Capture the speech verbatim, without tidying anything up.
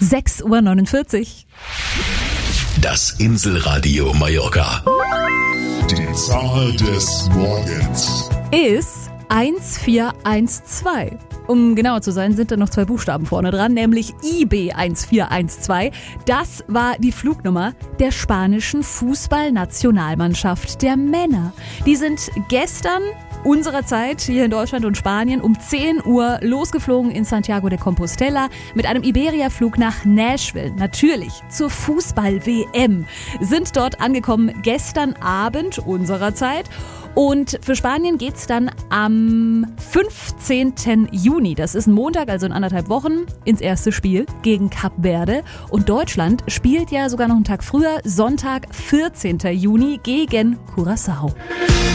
sechs Uhr neunundvierzig. Das Inselradio Mallorca. Die Zahl des Morgens Ist eins vier eins zwei. Um genauer zu sein, sind da noch zwei Buchstaben vorne dran, nämlich I B eins vier eins zwei. Das war die Flugnummer der spanischen Fußballnationalmannschaft der Männer. Die sind gestern unserer Zeit hier in Deutschland und Spanien um zehn Uhr losgeflogen in Santiago de Compostela mit einem Iberia-Flug nach Nashville. Natürlich zur Fußball-W M. Sind dort angekommen gestern Abend unserer Zeit. Und für Spanien geht's dann am fünfzehnten Juni, das ist ein Montag, also in anderthalb Wochen, ins erste Spiel gegen Kap Verde. Und Deutschland spielt ja sogar noch einen Tag früher, Sonntag, vierzehnten Juni gegen Curaçao.